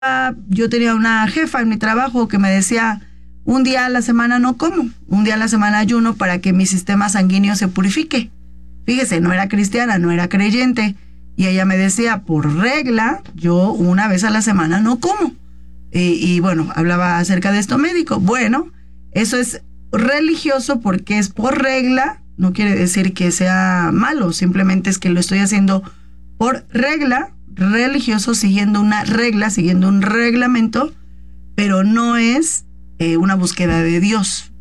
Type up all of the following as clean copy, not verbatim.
yo tenía una jefa en mi trabajo que me decía, un día a la semana no como, un día a la semana ayuno para que mi sistema sanguíneo se purifique. Fíjese, no era cristiana, no era creyente, y ella me decía, por regla, yo una vez a la semana no como. Y bueno, hablaba acerca de esto médico. Bueno, eso es religioso porque es por regla, no quiere decir que sea malo, simplemente es que lo estoy haciendo por regla, religioso, siguiendo una regla, siguiendo un reglamento, pero no es una búsqueda de Dios.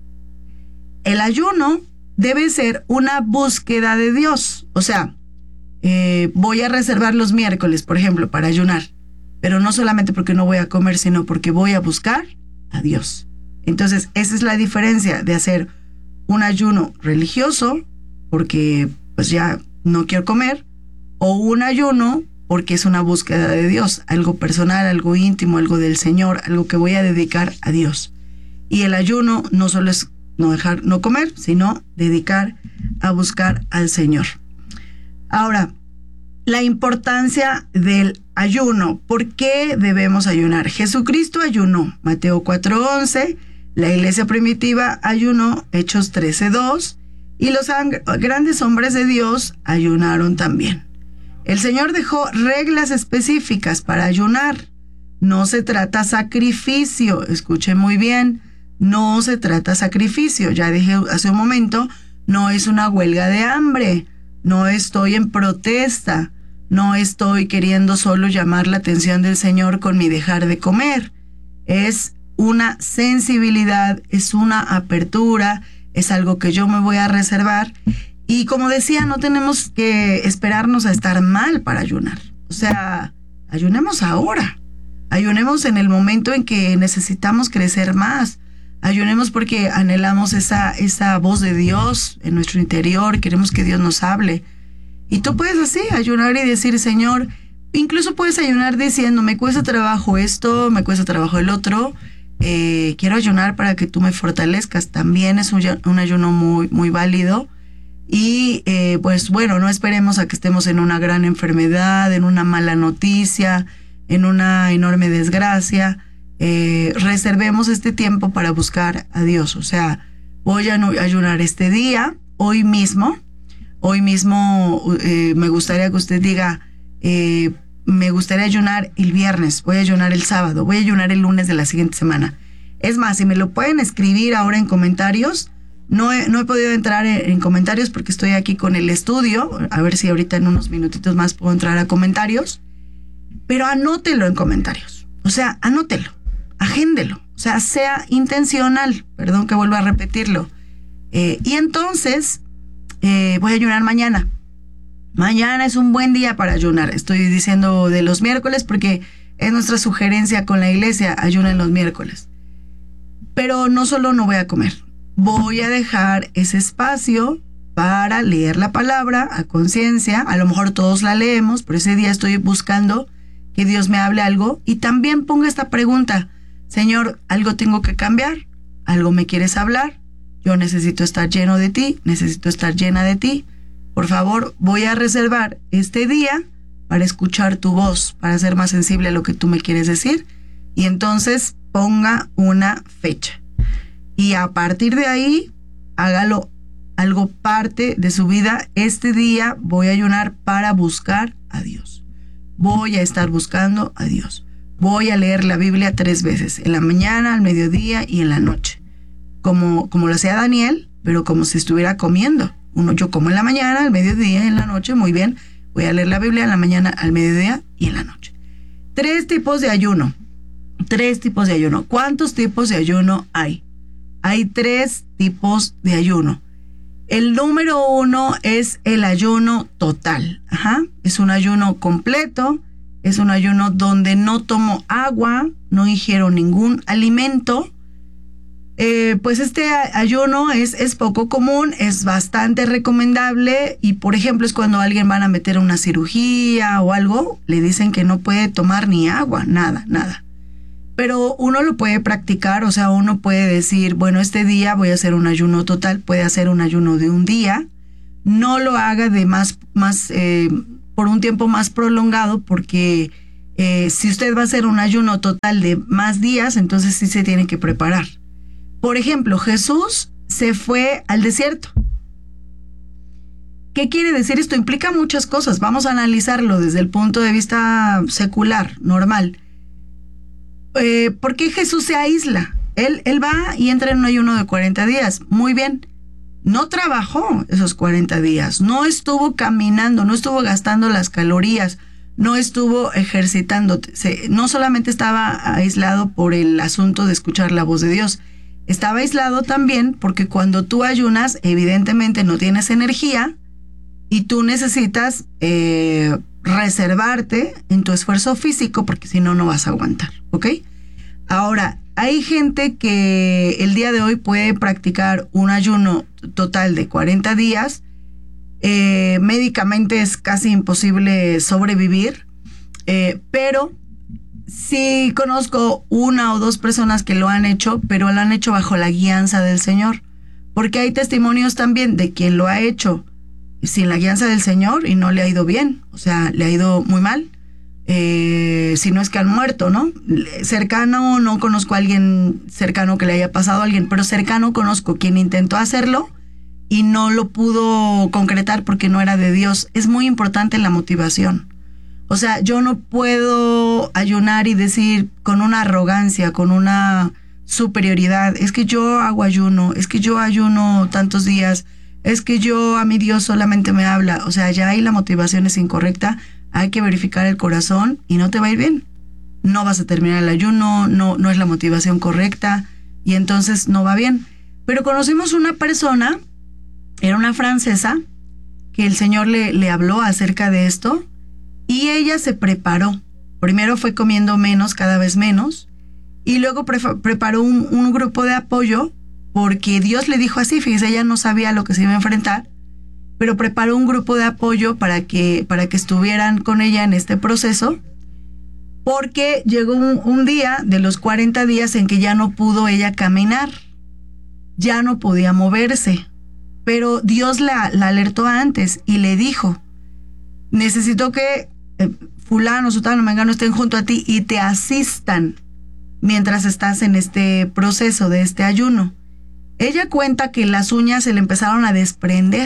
El ayuno debe ser una búsqueda de Dios. O sea, voy a reservar los miércoles, por ejemplo, para ayunar, pero no solamente porque no voy a comer, sino porque voy a buscar a Dios. Entonces, esa es la diferencia de hacer un ayuno religioso, porque pues ya no quiero comer, o un ayuno porque es una búsqueda de Dios, algo personal, algo íntimo, algo del Señor, algo que voy a dedicar a Dios. Y el ayuno no solo es no comer, sino dedicar a buscar al Señor. Ahora, la importancia del ayuno. ¿Por qué debemos ayunar? Jesucristo ayunó, Mateo 4:11, la iglesia primitiva ayunó, Hechos 13:2, y los grandes hombres de Dios ayunaron también. El Señor dejó reglas específicas para ayunar. No se trata sacrificio, escuchen muy bien, no se trata sacrificio. Ya dije hace un momento, no es una huelga de hambre, no estoy en protesta, no estoy queriendo solo llamar la atención del Señor con mi dejar de comer. Es una sensibilidad, es una apertura, es algo que yo me voy a reservar. Y como decía, no tenemos que esperarnos a estar mal para ayunar. O sea, ayunemos ahora. Ayunemos en el momento en que necesitamos crecer más. Ayunemos porque anhelamos esa voz de Dios en nuestro interior. Queremos que Dios nos hable. Y tú puedes así ayunar y decir, Señor, incluso puedes ayunar diciendo, me cuesta trabajo esto, me cuesta trabajo el otro. Quiero ayunar para que tú me fortalezcas. También es un ayuno muy, muy válido. Y pues bueno, no esperemos a que estemos en una gran enfermedad, en una mala noticia, en una enorme desgracia. Reservemos este tiempo para buscar a Dios. O sea, voy a ayunar este día, hoy mismo. Hoy mismo me gustaría que usted diga, me gustaría ayunar el viernes, voy a ayunar el sábado, voy a ayunar el lunes de la siguiente semana. Es más, si me lo pueden escribir ahora en comentarios. No he podido entrar en comentarios porque estoy aquí con el estudio. A ver si ahorita en unos minutitos más puedo entrar a comentarios. Pero anótelo en comentarios. O sea, anótelo, agéndelo. O sea, sea intencional. Perdón que vuelva a repetirlo. Y entonces, voy a ayunar mañana. Mañana es un buen día para ayunar. Estoy diciendo de los miércoles porque es nuestra sugerencia con la iglesia. Ayunen los miércoles. Pero no solo no voy a comer. Voy a dejar ese espacio para leer la palabra a conciencia. A lo mejor todos la leemos, pero ese día estoy buscando que Dios me hable algo. Y también ponga esta pregunta, Señor, ¿algo tengo que cambiar? ¿Algo me quieres hablar? Yo necesito estar lleno de ti, necesito estar llena de ti. Por favor, voy a reservar este día para escuchar tu voz, para ser más sensible a lo que tú me quieres decir. Y entonces ponga una fecha. Y a partir de ahí, hágalo algo parte de su vida. Este día voy a ayunar para buscar a Dios. Voy a estar buscando a Dios. Voy a leer la Biblia 3 veces, en la mañana, al mediodía y en la noche. Como lo hacía Daniel, pero como si estuviera comiendo. Yo como en la mañana, al mediodía y en la noche, muy bien. Voy a leer la Biblia en la mañana, al mediodía y en la noche. 3 tipos de ayuno. 3 tipos de ayuno. ¿Cuántos tipos de ayuno hay? Hay 3 tipos de ayuno. El número 1 es el ayuno total. Es un ayuno completo. Es un ayuno donde no tomo agua, no ingiero ningún alimento. Pues este ayuno es poco común, es bastante recomendable. Y por ejemplo es cuando alguien van a meter una cirugía o algo, le dicen que no puede tomar ni agua, nada. Pero uno lo puede practicar, o sea, uno puede decir, bueno, este día voy a hacer un ayuno total, puede hacer un ayuno de un día. No lo haga de por un tiempo más prolongado porque Si usted va a hacer un ayuno total de más días, entonces sí se tiene que preparar. Por ejemplo, Jesús se fue al desierto. ¿Qué quiere decir esto? Implica muchas cosas. Vamos a analizarlo desde el punto de vista secular, normal. ¿Por qué Jesús se aísla? Él va y entra en un ayuno de 40 días. Muy bien. No trabajó esos 40 días. No estuvo caminando, no estuvo gastando las calorías, no estuvo ejercitando. No solamente estaba aislado por el asunto de escuchar la voz de Dios. Estaba aislado también porque cuando tú ayunas, evidentemente no tienes energía y tú necesitas reservarte en tu esfuerzo físico porque si no, no vas a aguantar, ¿ok? Ahora, hay gente que el día de hoy puede practicar un ayuno total de 40 días. Médicamente es casi imposible sobrevivir, pero sí conozco una o dos personas que lo han hecho, pero lo han hecho bajo la guianza del Señor. Porque hay testimonios también de quien lo ha hecho sin la guianza del Señor y no le ha ido bien, o sea, le ha ido muy mal. Si no es que han muerto, ¿no? Cercano, no conozco a alguien cercano que le haya pasado a alguien, pero cercano conozco quien intentó hacerlo y no lo pudo concretar porque no era de Dios. Es muy importante la motivación. O sea, yo no puedo ayunar y decir con una arrogancia, con una superioridad, es que yo hago ayuno, es que yo ayuno tantos días, es que yo a mi Dios solamente me habla. O sea, ya ahí la motivación es incorrecta. Hay que verificar el corazón y no te va a ir bien. No vas a terminar el ayuno, no es la motivación correcta y entonces no va bien. Pero conocimos una persona, era una francesa, que el Señor le habló acerca de esto y ella se preparó. Primero fue comiendo menos, cada vez menos, y luego preparó un grupo de apoyo porque Dios le dijo así, fíjese, ella no sabía lo que se iba a enfrentar, pero preparó un grupo de apoyo para que estuvieran con ella en este proceso, porque llegó un día de los 40 días en que ya no pudo ella caminar, ya no podía moverse, pero Dios la alertó antes y le dijo, necesito que fulano, sutano, mengano estén junto a ti y te asistan mientras estás en este proceso de este ayuno. Ella cuenta que las uñas se le empezaron a desprender.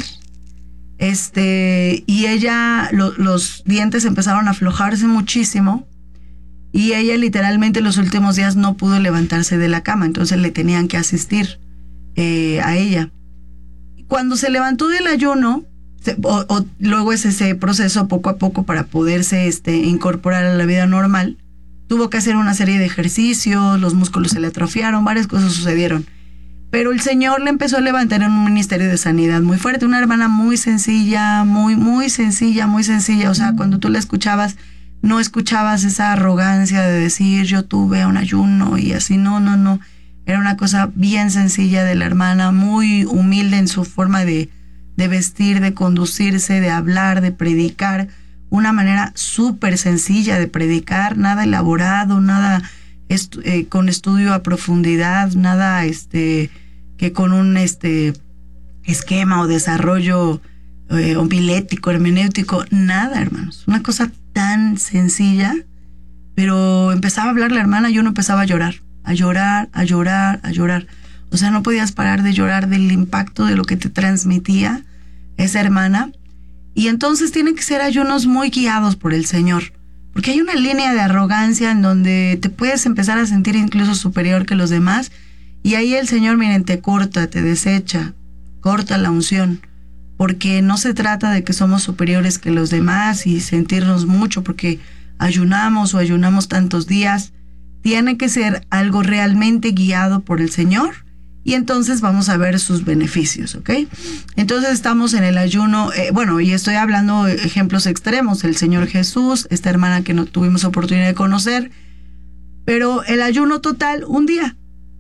Y ella, los dientes empezaron a aflojarse muchísimo y ella literalmente los últimos días no pudo levantarse de la cama, entonces le tenían que asistir a ella. Cuando se levantó del ayuno, luego es ese proceso poco a poco para poderse incorporar a la vida normal, tuvo que hacer una serie de ejercicios, los músculos se le atrofiaron, varias cosas sucedieron. Pero el Señor le empezó a levantar en un ministerio de sanidad muy fuerte, una hermana muy sencilla, muy sencilla, muy sencilla. O sea, cuando tú la escuchabas, no escuchabas esa arrogancia de decir yo tuve un ayuno y así, no. Era una cosa bien sencilla de la hermana, muy humilde en su forma de vestir, de conducirse, de hablar, de predicar. Una manera súper sencilla de predicar, nada elaborado, nada con estudio a profundidad, nada que con un esquema o desarrollo homilético, hermenéutico, nada, hermanos. Una cosa tan sencilla, pero empezaba a hablar la hermana y uno empezaba a llorar. O sea, no podías parar de llorar del impacto de lo que te transmitía esa hermana. Y entonces tienen que ser ayunos muy guiados por el Señor, porque hay una línea de arrogancia en donde te puedes empezar a sentir incluso superior que los demás, y ahí el Señor, miren, te corta, te desecha, corta la unción, porque no se trata de que somos superiores que los demás y sentirnos mucho porque ayunamos tantos días. Tiene que ser algo realmente guiado por el Señor y entonces vamos a ver sus beneficios, ¿ok? Entonces estamos en el ayuno, y estoy hablando de ejemplos extremos, el Señor Jesús, esta hermana que no tuvimos oportunidad de conocer, pero el ayuno total, un día.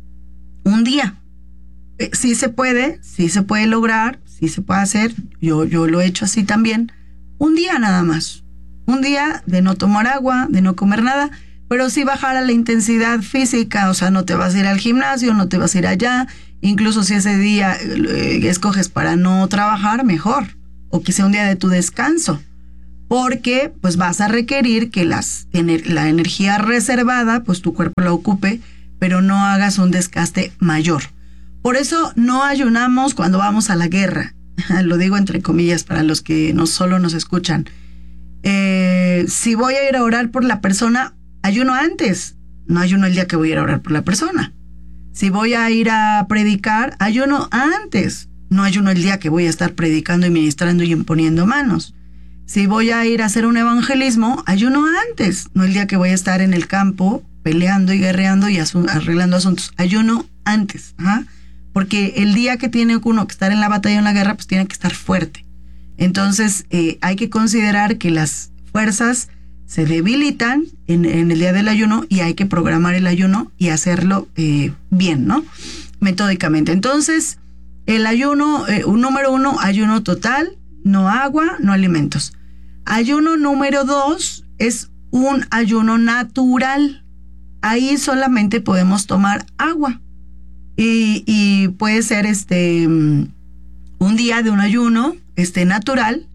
Sí se puede lograr, sí se puede hacer, yo lo he hecho así también, un día nada más, un día de no tomar agua, de no comer nada, pero sí bajar a la intensidad física, o sea, no te vas a ir al gimnasio, no te vas a ir allá, incluso si ese día escoges para no trabajar, mejor, o que sea un día de tu descanso, porque pues vas a requerir que la energía reservada, pues tu cuerpo la ocupe, pero no hagas un desgaste mayor. Por eso no ayunamos cuando vamos a la guerra. Lo digo entre comillas para los que no solo nos escuchan. Si voy a ir a orar por la persona, ayuno antes. No ayuno el día que voy a ir a orar por la persona. Si voy a ir a predicar, ayuno antes. No ayuno el día que voy a estar predicando y ministrando y imponiendo manos. Si voy a ir a hacer un evangelismo, ayuno antes. No el día que voy a estar en el campo peleando y guerreando y arreglando asuntos. Ayuno antes. ¿Ah? Porque el día que tiene uno que estar en la batalla o en la guerra, pues tiene que estar fuerte. Entonces, hay que considerar que las fuerzas se debilitan en el día del ayuno y hay que programar el ayuno y hacerlo bien, ¿no? Metódicamente. Entonces, el ayuno, número 1, ayuno total, no agua, no alimentos. Ayuno número 2 es un ayuno natural. Ahí solamente podemos tomar agua. Y puede ser un día de un ayuno natural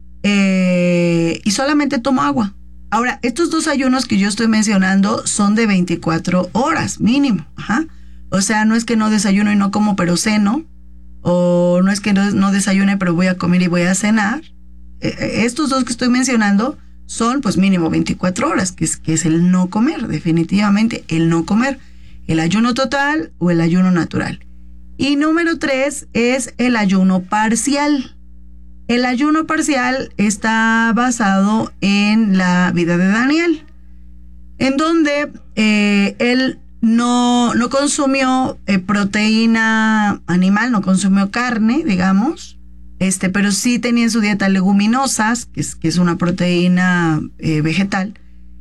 y solamente tomo agua. Ahora, estos 2 ayunos que yo estoy mencionando son de 24 horas mínimo. Ajá. O sea, no es que no desayuno y no como pero ceno, o no es que no desayune pero voy a comer y voy a cenar. Estos 2 que estoy mencionando son pues mínimo 24 horas, que es el no comer, definitivamente el no comer. El ayuno total o el ayuno natural. Y número 3 es el ayuno parcial. El ayuno parcial está basado en la vida de Daniel, en donde él no consumió proteína animal, no consumió carne, digamos, pero sí tenía en su dieta leguminosas, que es una proteína vegetal,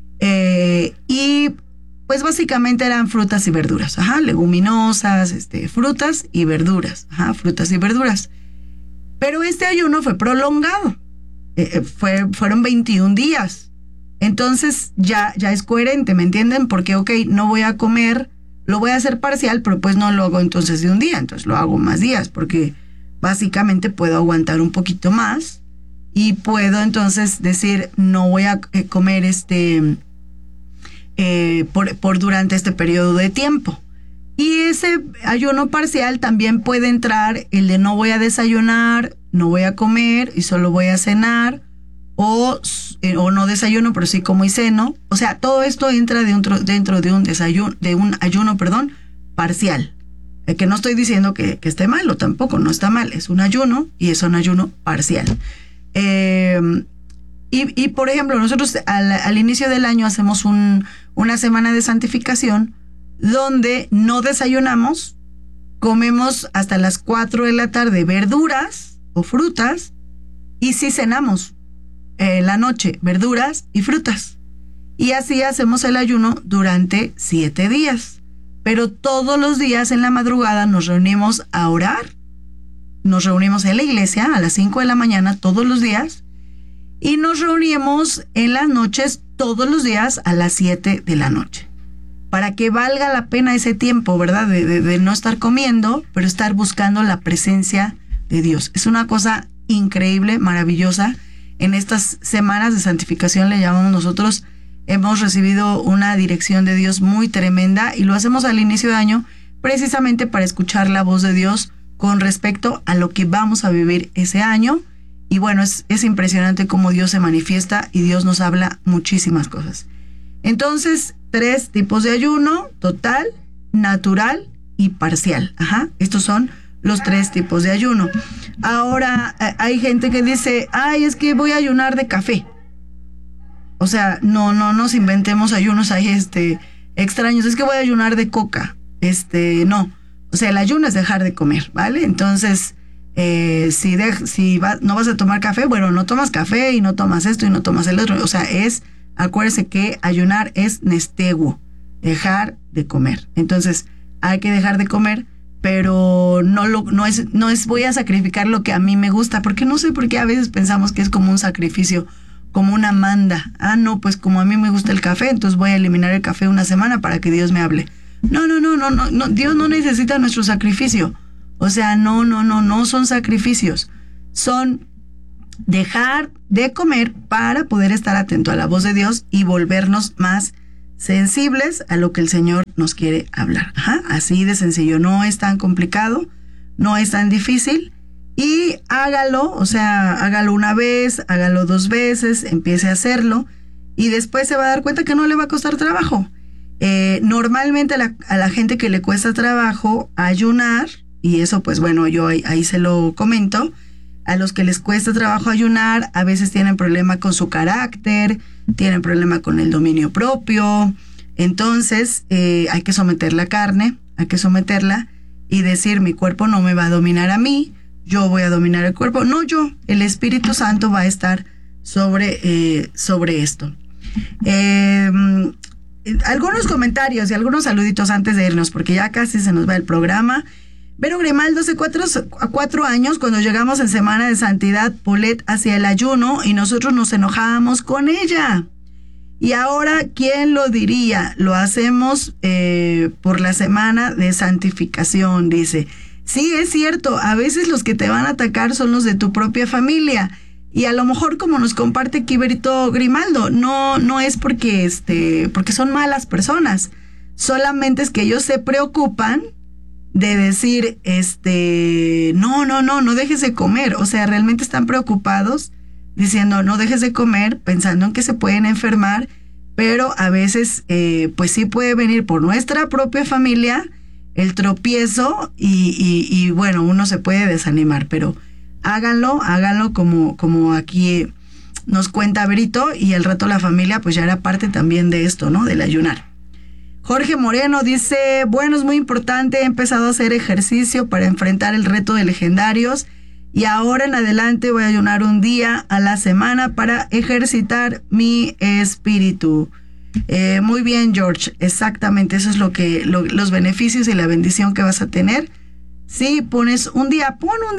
y pues básicamente eran frutas y verduras, leguminosas, frutas y verduras, frutas y verduras. Pero este ayuno fue prolongado, fueron 21 días. Entonces ya es coherente, ¿me entienden? Porque, no voy a comer, lo voy a hacer parcial, pero pues no lo hago entonces de un día, entonces lo hago más días, porque básicamente puedo aguantar un poquito más y puedo entonces decir, no voy a comer por durante este periodo de tiempo. Y ese ayuno parcial también puede entrar el de no voy a desayunar, no voy a comer y solo voy a cenar, o no desayuno pero sí como y ceno. O sea, todo esto entra dentro de un ayuno parcial. Que no estoy diciendo que esté malo, tampoco, no está mal, es un ayuno y es un ayuno parcial. Y por ejemplo, nosotros al inicio del año hacemos una semana de santificación donde no desayunamos, comemos hasta las 4 de la tarde verduras o frutas y sí cenamos la noche verduras y frutas. Y así hacemos el ayuno durante 7 días. Pero todos los días en la madrugada nos reunimos a orar. Nos reunimos en la iglesia a las 5 de la mañana todos los días. Y nos reunimos en las noches todos los días a las 7 de la noche. Para que valga la pena ese tiempo, ¿verdad? De no estar comiendo, pero estar buscando la presencia de Dios. Es una cosa increíble, maravillosa. En estas semanas de santificación le llamamos nosotros, hemos recibido una dirección de Dios muy tremenda y lo hacemos al inicio de año precisamente para escuchar la voz de Dios con respecto a lo que vamos a vivir ese año. Y bueno, es impresionante cómo Dios se manifiesta y Dios nos habla muchísimas cosas. Entonces, 3 tipos de ayuno: total, natural y parcial. Estos son los 3 tipos de ayuno. Ahora, hay gente que dice, es que voy a ayunar de café. O sea, no nos inventemos ayunos ahí extraños. Es que voy a ayunar de coca. No. O sea, el ayuno es dejar de comer, ¿vale? Entonces, no vas a tomar café, bueno, no tomas café y no tomas esto y no tomas el otro. O sea, acuérdese que ayunar es nesteguo, dejar de comer. Entonces, hay que dejar de comer, pero no es voy a sacrificar lo que a mí me gusta, porque no sé por qué a veces pensamos que es como un sacrificio, como una manda. No, pues como a mí me gusta el café, entonces voy a eliminar el café una semana para que Dios me hable. No, Dios no necesita nuestro sacrificio. O sea, no son sacrificios. Son dejar de comer para poder estar atento a la voz de Dios y volvernos más sensibles a lo que el Señor nos quiere hablar. Ajá, así de sencillo, no es tan complicado, no es tan difícil. Y hágalo, o sea, hágalo una vez, hágalo 2 veces, empiece a hacerlo y después se va a dar cuenta que no le va a costar trabajo. Normalmente a la gente que le cuesta trabajo ayunar, y eso pues bueno, yo ahí se lo comento, a los que les cuesta trabajo ayunar, a veces tienen problema con su carácter, tienen problema con el dominio propio, entonces hay que someter la carne, hay que someterla y decir, mi cuerpo no me va a dominar a mí, yo voy a dominar el cuerpo, no yo, el Espíritu Santo va a estar sobre esto. Algunos comentarios y algunos saluditos antes de irnos, porque ya casi se nos va el programa. Vero Grimaldo, hace 4 años, cuando llegamos en Semana de Santidad, Polet hacía el ayuno y nosotros nos enojábamos con ella. Y ahora, ¿quién lo diría? Lo hacemos por la Semana de Santificación, dice. Sí, es cierto, a veces los que te van a atacar son los de tu propia familia. Y a lo mejor, como nos comparte aquí Berito Grimaldo, no es porque son malas personas. Solamente es que ellos se preocupan de decir, no dejes de comer. O sea, realmente están preocupados diciendo, no dejes de comer, pensando en que se pueden enfermar, pero a veces, pues sí puede venir por nuestra propia familia el tropiezo y bueno, uno se puede desanimar, pero háganlo como aquí nos cuenta Berito, y al rato la familia pues ya era parte también de esto, ¿no? Del ayunar. Jorge Moreno dice, bueno, es muy importante, he empezado a hacer ejercicio para enfrentar el reto de legendarios y ahora en adelante voy a ayunar un día a la semana para ejercitar mi espíritu. Muy bien, George, exactamente, eso es los beneficios y la bendición que vas a tener. Si pones un día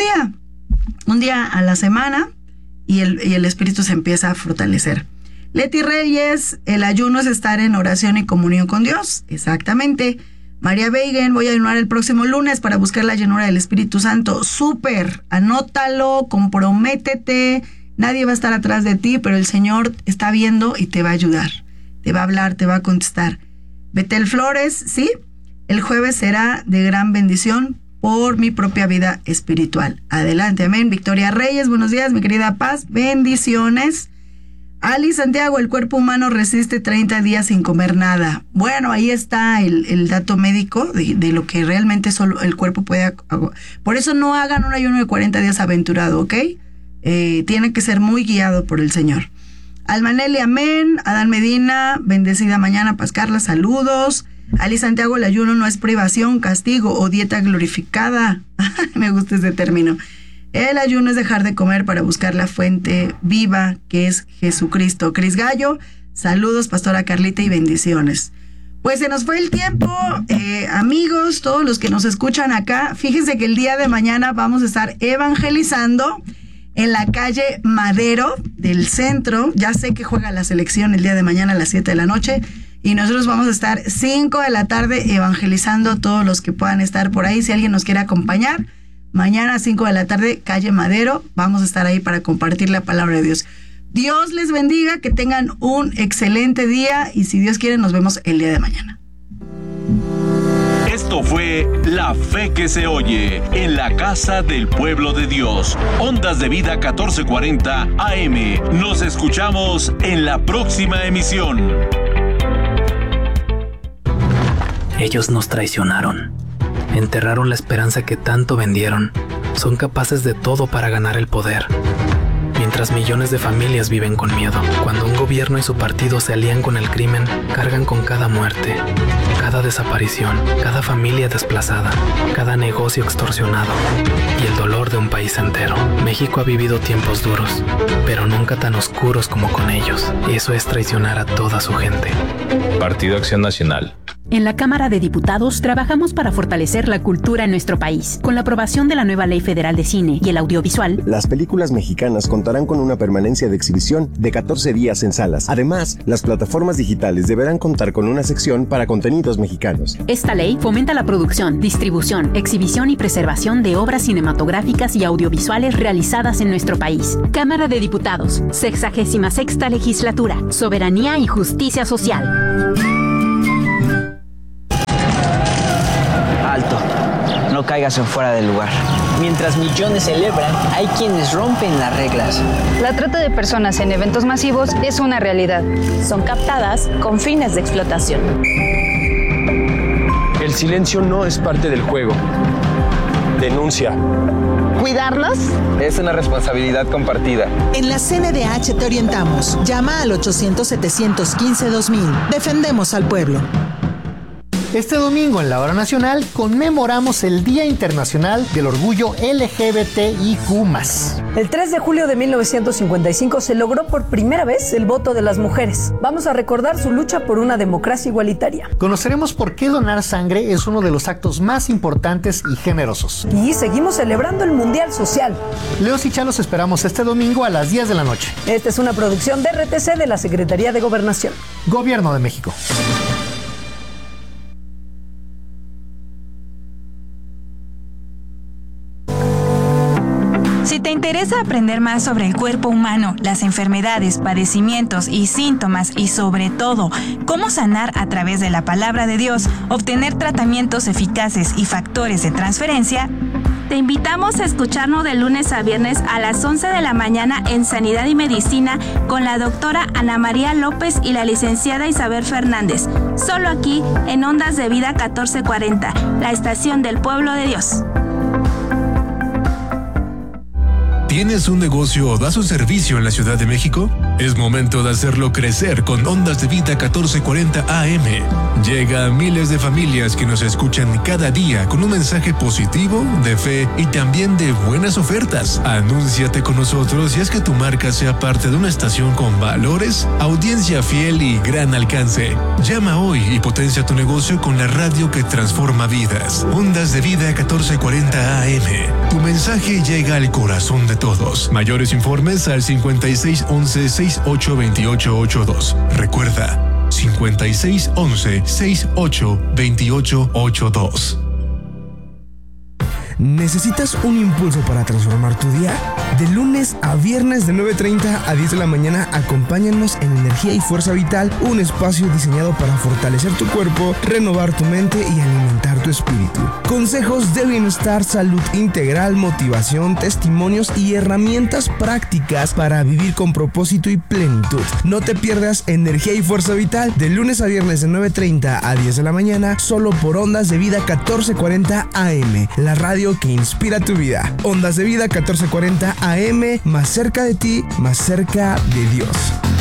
a la semana y el espíritu se empieza a fortalecer. Leti Reyes, el ayuno es estar en oración y comunión con Dios, exactamente. María Beigen, voy a ayunar el próximo lunes para buscar la llenura del Espíritu Santo. Súper, anótalo, comprométete, nadie va a estar atrás de ti, pero el Señor está viendo y te va a ayudar. Te va a hablar, te va a contestar. Betel Flores, sí, el jueves será de gran bendición por mi propia vida espiritual. Adelante, amén. Victoria Reyes, buenos días, mi querida Paz, bendiciones. Ali Santiago, el cuerpo humano resiste 30 días sin comer nada. Bueno, ahí está el dato médico de lo que realmente solo el cuerpo puede. Por eso no hagan un ayuno de 40 días aventurado, ¿ok? Tiene que ser muy guiado por el Señor. Almanelli, amén. Adán Medina, bendecida mañana. Paz Carla, saludos. Ali Santiago, el ayuno no es privación, castigo o dieta glorificada. Me gusta ese término. El ayuno es dejar de comer para buscar la fuente viva que es Jesucristo. Cris Gallo, saludos, Pastora Carlita, y bendiciones. Pues se nos fue el tiempo, amigos, todos los que nos escuchan acá. Fíjense que el día de mañana vamos a estar evangelizando en la calle Madero del centro. Ya sé que juega la selección el día de mañana a las 7 de la noche y nosotros vamos a estar 5 de la tarde evangelizando a todos los que puedan estar por ahí. Si alguien nos quiere acompañar, mañana a 5 de la tarde, calle Madero, vamos a estar ahí para compartir la palabra de Dios. Dios les bendiga, que tengan un excelente día y si Dios quiere nos vemos el día de mañana. Esto fue La Fe que se oye en la casa del pueblo de Dios. Ondas de Vida 1440 AM. Nos escuchamos en la próxima emisión. Ellos nos traicionaron. Enterraron la esperanza que tanto vendieron. Son capaces de todo para ganar el poder. Mientras millones de familias viven con miedo. Cuando un gobierno y su partido se alían con el crimen, cargan con cada muerte, cada desaparición, cada familia desplazada, cada negocio extorsionado y el dolor de un país entero. México ha vivido tiempos duros, pero nunca tan oscuros como con ellos. Y eso es traicionar a toda su gente. Partido Acción Nacional. En la Cámara de Diputados trabajamos para fortalecer la cultura en nuestro país. Con la aprobación de la nueva Ley Federal de Cine y el Audiovisual, las películas mexicanas contarán con una permanencia de exhibición de 14 días en salas. Además, las plataformas digitales deberán contar con una sección para contenidos mexicanos. Esta ley fomenta la producción, distribución, exhibición y preservación de obras cinematográficas y audiovisuales realizadas en nuestro país. Cámara de Diputados, 66ª Legislatura, Soberanía y Justicia Social. Alto, no caigas en fuera del lugar. Mientras millones celebran, hay quienes rompen las reglas. La trata de personas en eventos masivos es una realidad. Son captadas con fines de explotación. El silencio no es parte del juego. Denuncia. ¿Cuidarlos? Es una responsabilidad compartida. En la CNDH te orientamos. Llama al 800-715-2000. Defendemos al pueblo. Este domingo en la Hora Nacional conmemoramos el Día Internacional del Orgullo LGBTIQ+. El 3 de julio de 1955 se logró por primera vez el voto de las mujeres. Vamos a recordar su lucha por una democracia igualitaria. Conoceremos por qué donar sangre es uno de los actos más importantes y generosos. Y seguimos celebrando el Mundial Social. Leos y Chalos esperamos este domingo a las 10 de la noche. Esta es una producción de RTC de la Secretaría de Gobernación. Gobierno de México. Si te interesa aprender más sobre el cuerpo humano, las enfermedades, padecimientos y síntomas y sobre todo cómo sanar a través de la palabra de Dios, obtener tratamientos eficaces y factores de transferencia, te invitamos a escucharnos de lunes a viernes a las 11 de la mañana en Sanidad y Medicina con la doctora Ana María López y la licenciada Isabel Fernández, solo aquí en Ondas de Vida 1440, la estación del pueblo de Dios. ¿Tienes un negocio o das un servicio en la Ciudad de México? Es momento de hacerlo crecer con Ondas de Vida 1440 AM. Llega a miles de familias que nos escuchan cada día con un mensaje positivo, de fe y también de buenas ofertas. Anúnciate con nosotros y haz que tu marca sea parte de una estación con valores, audiencia fiel y gran alcance. Llama hoy y potencia tu negocio con la radio que transforma vidas. Ondas de Vida 1440 AM. Tu mensaje llega al corazón de todos. Mayores informes al 5611-682882. Recuerda, 5611-682882. ¿Necesitas un impulso para transformar tu día? De lunes a viernes de 9:30 a 10 de la mañana, acompáñanos en Energía y Fuerza Vital, un espacio diseñado para fortalecer tu cuerpo, renovar tu mente y alimentar tu espíritu. Consejos de bienestar, salud integral, motivación, testimonios y herramientas prácticas para vivir con propósito y plenitud. No te pierdas Energía y Fuerza Vital de lunes a viernes de 9:30 a 10 de la mañana, solo por Ondas de Vida 1440 AM, la radio que inspira tu vida. Ondas de Vida 1440 AM, más cerca de ti, más cerca de Dios.